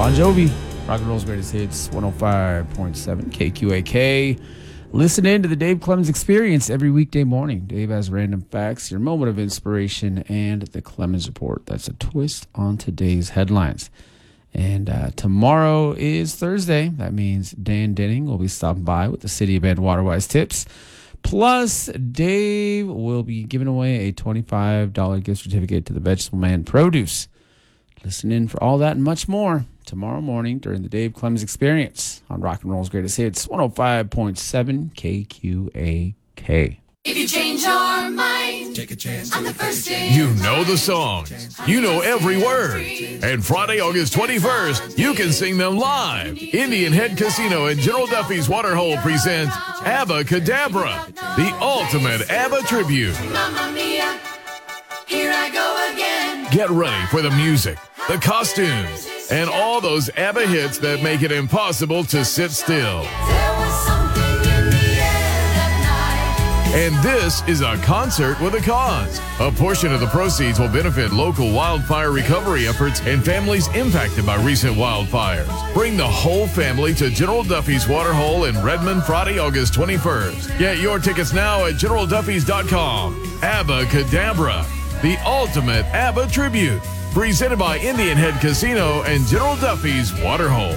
Bon Jovi, rock and roll's greatest hits, 105.7 KQAK. Listen in to the Dave Clemens Experience every weekday morning. Dave has random facts, your moment of inspiration, and the Clemens Report. That's a twist on today's headlines. And tomorrow is Thursday. That means Dan Denning will be stopping by with the City of Bend Waterwise tips. Plus, Dave will be giving away a $25 gift certificate to the Vegetable Man Produce. Listen in for all that and much more tomorrow morning during the Dave Clemens Experience on Rock and Roll's Greatest Hits, 105.7 KQAK. If you change your mind, take a chance on the first day. You know the songs. You know every word. And Friday, August 21st, you can sing them live. Indian Head Casino and General Duffy's Waterhole present ABBA Cadabra, the ultimate ABBA tribute. Mamma mia, here I go again. Get ready for the music, the costumes, and all those ABBA hits that make it impossible to sit still. There was something in the air that night. And this is a concert with a cause. A portion of the proceeds will benefit local wildfire recovery efforts and families impacted by recent wildfires. Bring the whole family to General Duffy's Waterhole in Redmond Friday, August 21st. Get your tickets now at GeneralDuffys.com. ABBA Cadabra, the ultimate ABBA tribute. Presented by Indian Head Casino and General Duffy's Waterhole.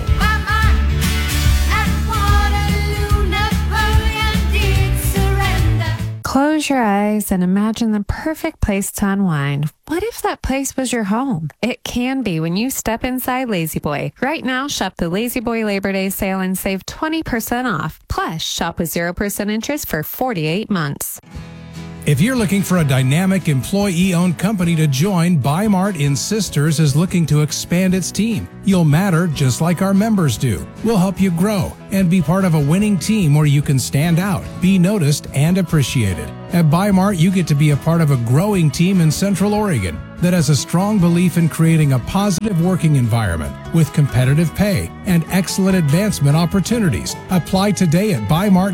Close your eyes and imagine the perfect place to unwind. What if that place was your home? It can be when you step inside Lazy Boy. Right now, shop the Lazy Boy Labor Day sale and save 20% off. Plus, shop with 0% interest for 48 months. If you're looking for a dynamic employee-owned company to join, Bi-Mart in Sisters is looking to expand its team. You'll matter just like our members do. We'll help you grow and be part of a winning team where you can stand out, be noticed, and appreciated. At Bi-Mart, you get to be a part of a growing team in Central Oregon that has a strong belief in creating a positive working environment with competitive pay and excellent advancement opportunities. Apply today at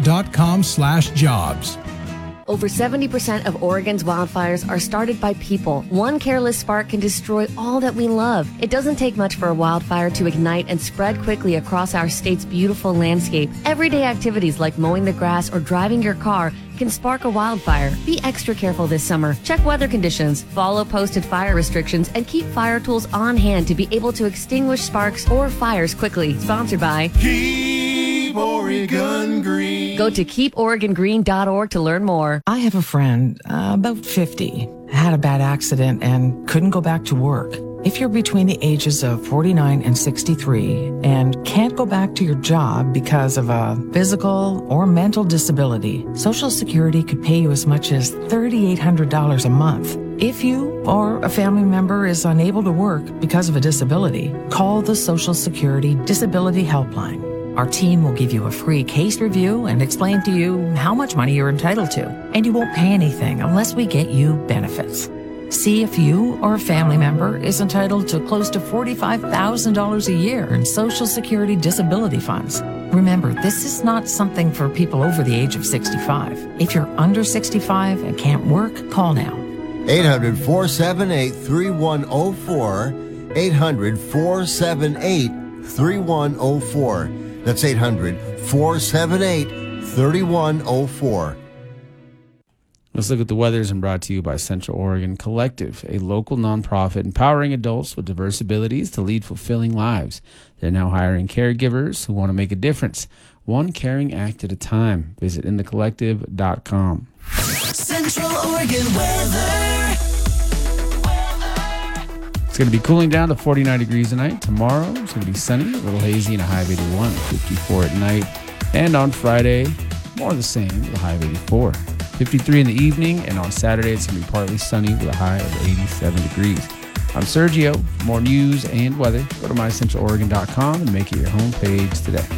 bimart.com/jobs. Over 70% of Oregon's wildfires are started by people. One careless spark can destroy all that we love. It doesn't take much for a wildfire to ignite and spread quickly across our state's beautiful landscape. Everyday activities like mowing the grass or driving your car can spark a wildfire. Be extra careful this summer. Check weather conditions, follow posted fire restrictions, and keep fire tools on hand to be able to extinguish sparks or fires quickly. Sponsored by Keep Oregon Green. Go to keeporegongreen.org to learn more. I have a friend, about 50, had a bad accident and couldn't go back to work. If you're between the ages of 49 and 63 and can't go back to your job because of a physical or mental disability, Social Security could pay you as much as $3,800 a month. If you or a family member is unable to work because of a disability, call the Social Security Disability Helpline. Our team will give you a free case review and explain to you how much money you're entitled to. And you won't pay anything unless we get you benefits. See if you or a family member is entitled to close to $45,000 a year in Social Security disability funds. Remember, this is not something for people over the age of 65. If you're under 65 and can't work, call now. 800-478-3104. 800-478-3104. That's 800-478-3104. Let's look at the weathers and brought to you by Central Oregon Collective, a local nonprofit empowering adults with diverse abilities to lead fulfilling lives. They're now hiring caregivers who want to make a difference, one caring act at a time. Visit inthecollective.com. Central Oregon weather. It's going to be cooling down to 49 degrees tonight. Tomorrow, it's going to be sunny, a little hazy, and a high of 81, 54 at night. And on Friday, more of the same, with a high of 84. 53 in the evening, and on Saturday, it's going to be partly sunny with a high of 87 degrees. I'm Sergio. For more news and weather, go to mycentraloregon.com and make it your homepage today.